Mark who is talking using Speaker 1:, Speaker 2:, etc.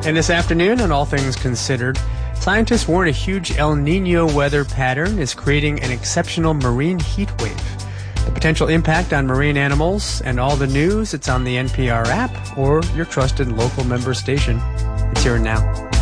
Speaker 1: And this afternoon, on All Things Considered, scientists warn a huge El Nino weather pattern is creating an exceptional marine heat wave. The potential impact on marine animals and all the news, it's on the NPR app or your trusted local member station. It's here and now.